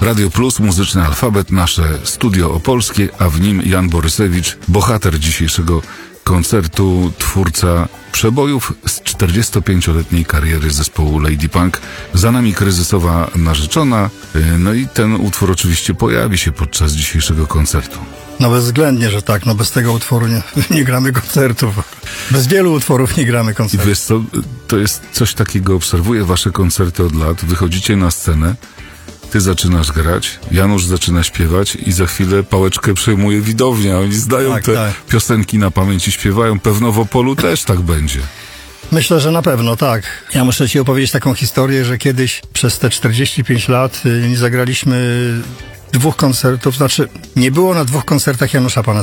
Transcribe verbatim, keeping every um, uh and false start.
Radio Plus, muzyczny alfabet, nasze studio opolskie, a w nim Jan Borysewicz, bohater dzisiejszego koncertu, twórca przebojów z czterdziestopięcioletniej kariery zespołu Lady Punk. Za nami kryzysowa narzeczona, no i ten utwór oczywiście pojawi się podczas dzisiejszego koncertu. No bezwzględnie, że tak, no bez tego utworu nie, nie gramy koncertów. Bez wielu utworów nie gramy I koncertów. wiesz co, to jest coś takiego, obserwuję wasze koncerty od lat, wychodzicie na scenę, ty zaczynasz grać, Janusz zaczyna śpiewać i za chwilę pałeczkę przejmuje widownia. Oni zdają Tak, te tak. piosenki na pamięć i śpiewają. Pewno w Opolu też tak będzie. Myślę, że na pewno, tak. Ja muszę ci opowiedzieć taką historię, że kiedyś przez te czterdzieści pięć lat y, nie zagraliśmy dwóch koncertów, znaczy nie było na dwóch koncertach Janusza Pana